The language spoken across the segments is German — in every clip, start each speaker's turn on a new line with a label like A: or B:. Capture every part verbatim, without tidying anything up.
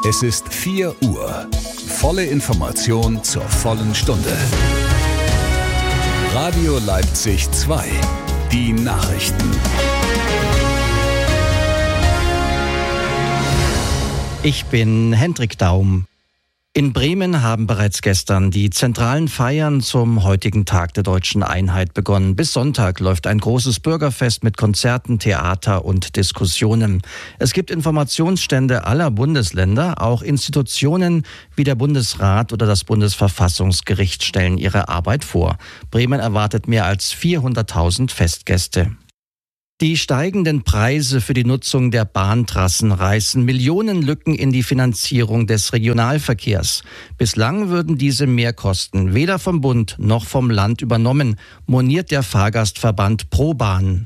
A: Es ist vier Uhr. Volle Information zur vollen Stunde. Radio Leipzig zwei. Die Nachrichten.
B: Ich bin Hendrik Daum. In Bremen haben bereits gestern die zentralen Feiern zum heutigen Tag der Deutschen Einheit begonnen. Bis Sonntag läuft ein großes Bürgerfest mit Konzerten, Theater und Diskussionen. Es gibt Informationsstände aller Bundesländer. Auch Institutionen wie der Bundesrat oder das Bundesverfassungsgericht stellen ihre Arbeit vor. Bremen erwartet mehr als vierhunderttausend Festgäste. Die steigenden Preise für die Nutzung der Bahntrassen reißen Millionenlücken in die Finanzierung des Regionalverkehrs. Bislang würden diese Mehrkosten weder vom Bund noch vom Land übernommen, moniert der Fahrgastverband ProBahn.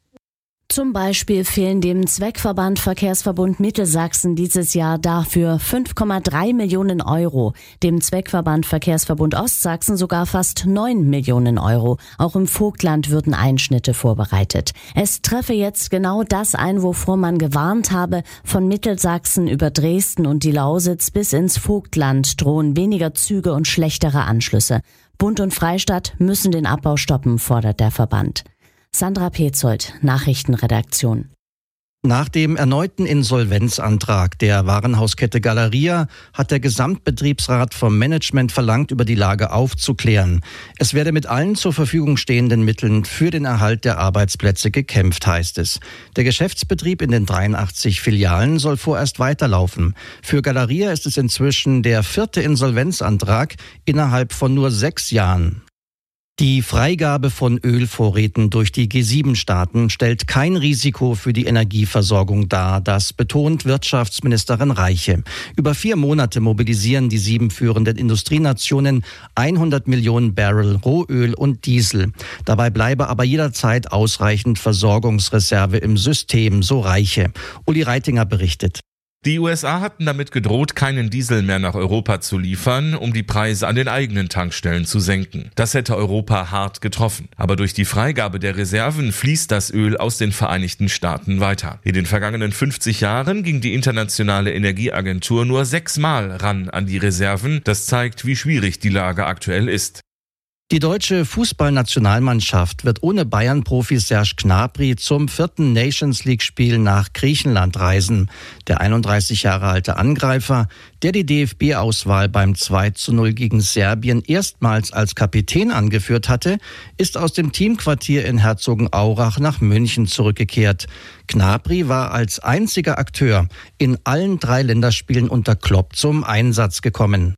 C: Zum Beispiel fehlen dem Zweckverband Verkehrsverbund Mittelsachsen dieses Jahr dafür fünf Komma drei Millionen Euro, dem Zweckverband Verkehrsverbund Ostsachsen sogar fast neun Millionen Euro. Auch im Vogtland würden Einschnitte vorbereitet. Es treffe jetzt genau das ein, wovor man gewarnt habe. Von Mittelsachsen über Dresden und die Lausitz bis ins Vogtland drohen weniger Züge und schlechtere Anschlüsse. Bund und Freistaat müssen den Abbau stoppen, fordert der Verband. Sandra Petzold, Nachrichtenredaktion.
B: Nach dem erneuten Insolvenzantrag der Warenhauskette Galeria hat der Gesamtbetriebsrat vom Management verlangt, über die Lage aufzuklären. Es werde mit allen zur Verfügung stehenden Mitteln für den Erhalt der Arbeitsplätze gekämpft, heißt es. Der Geschäftsbetrieb in den dreiundachtzig Filialen soll vorerst weiterlaufen. Für Galeria ist es inzwischen der vierte Insolvenzantrag innerhalb von nur sechs Jahren. Die Freigabe von Ölvorräten durch die G sieben Staaten stellt kein Risiko für die Energieversorgung dar, das betont Wirtschaftsministerin Reiche. Über vier Monate mobilisieren die sieben führenden Industrienationen hundert Millionen Barrel Rohöl und Diesel. Dabei bleibe aber jederzeit ausreichend Versorgungsreserve im System, so Reiche. Uli Reitinger berichtet.
D: Die U S A hatten damit gedroht, keinen Diesel mehr nach Europa zu liefern, um die Preise an den eigenen Tankstellen zu senken. Das hätte Europa hart getroffen. Aber durch die Freigabe der Reserven fließt das Öl aus den Vereinigten Staaten weiter. In den vergangenen fünfzig Jahren ging die Internationale Energieagentur nur sechsmal ran an die Reserven. Das zeigt, wie schwierig die Lage aktuell ist.
B: Die deutsche Fußballnationalmannschaft wird ohne Bayern-Profi Serge Gnabry zum vierten Nations-League-Spiel nach Griechenland reisen. Der einunddreißig Jahre alte Angreifer, der die D F B-Auswahl beim zwei zu null gegen Serbien erstmals als Kapitän angeführt hatte, ist aus dem Teamquartier in Herzogenaurach nach München zurückgekehrt. Gnabry war als einziger Akteur in allen drei Länderspielen unter Klopp zum Einsatz gekommen.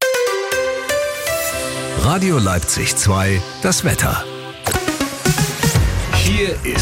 A: Radio Leipzig zwei, das Wetter. Hier ist